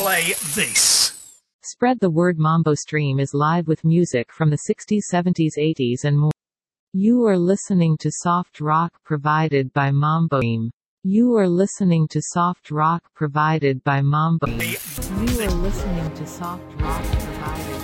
play this. Spread the word. Mambo Stream is live with music from the 60s, 70s, 80s and more. You are listening to soft rock provided by Mambo Stream. You are listening to soft rock provided by Mambo. You are listening to soft rock provided